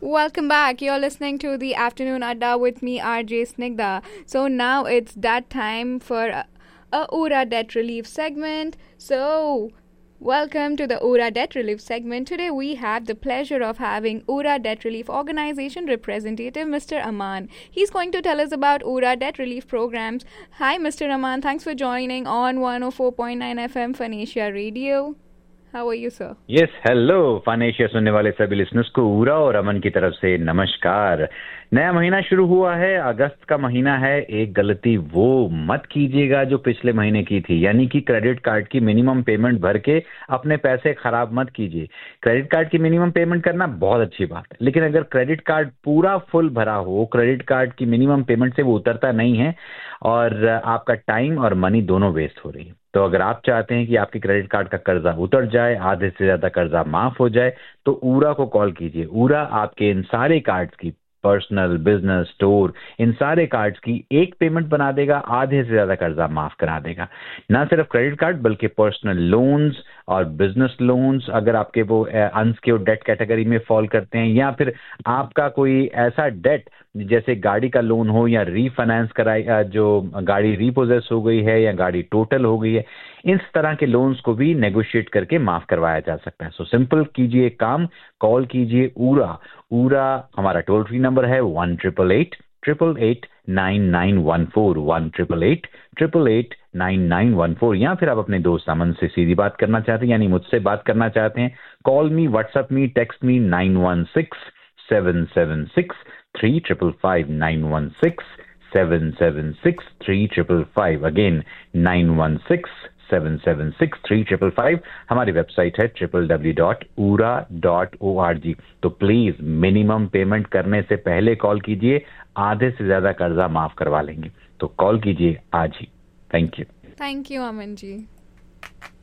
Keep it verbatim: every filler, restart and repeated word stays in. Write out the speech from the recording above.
Welcome back. You're listening to the Afternoon Adda with me, R J Snigdha. So now it's that time for a, a Ura Debt Relief segment. So welcome to the Ura Debt Relief segment. Today we have the pleasure of having Ura Debt Relief Organization representative Mister Aman. He's going to tell us about Ura Debt Relief programs. Hi Mister Aman, thanks for joining on one oh four point nine F M Phoenicia Radio. How are you, sir? Yes, hello फानेशिया सुनने वाले सभी listeners को उरा और अमन की तरफ से नमस्कार। नया महीना शुरू हुआ है, अगस्त का महीना है। एक गलती वो मत कीजिएगा जो पिछले महीने की थी, यानी कि क्रेडिट कार्ड की मिनिमम पेमेंट भर के अपने पैसे खराब मत कीजिए। क्रेडिट कार्ड की मिनिमम पेमेंट करना बहुत अच्छी बात है, लेकिन अगर क्रेडिट कार्ड पूरा फुल भरा हो, क्रेडिट कार्ड की मिनिमम पेमेंट से वो उतरता नहीं है और आपका टाइम और मनी दोनों वेस्ट हो रही है। तो अगर आप चाहते हैं कि आपके क्रेडिट कार्ड का कर्जा उतर जाए, आधे से ज्यादा कर्जा माफ हो जाए, तो उरा को कॉल कीजिए। उरा आपके इन सारे कार्ड्स की, पर्सनल, बिजनेस, स्टोर, इन सारे कार्ड्स की एक पेमेंट बना देगा, आधे से ज्यादा कर्जा माफ करा देगा। ना सिर्फ क्रेडिट कार्ड बल्कि पर्सनल लोन्स और बिजनेस लोन्स, अगर आपके वो अनसिक्योर्ड डेट कैटेगरी में फॉल करते हैं, या फिर आपका कोई ऐसा डेट जैसे गाड़ी का लोन हो या रीफाइनेंस कराई, जो गाड़ी रीपोजेस हो गई है या गाड़ी टोटल हो गई है, इस तरह के लोन्स को भी नेगोशिएट करके माफ करवाया जा सकता है। सो सिंपल कीजिए काम, कॉल कीजिए उरा। उरा हमारा टोल फ्री नंबर है one triple eight triple eight nine nine one four one triple eight triple eight nine nine one four. या फिर आप अपने दोस्त अमन से सीधी बात करना चाहते हैं, यानी मुझसे बात करना चाहते हैं, कॉल मी, WhatsApp me, text me nine one six seven seven six three triple five nine one six seven seven six three triple five. Again nine one six seven seven six three triple five. हमारी website है triple W dot उरा dot O R G. तो please minimum payment करने से पहले call कीजिए, आधे से ज्यादा कर्जा माफ करवा लेंगे। तो कॉल कीजिए आज ही। Thank you. Thank you Aman ji.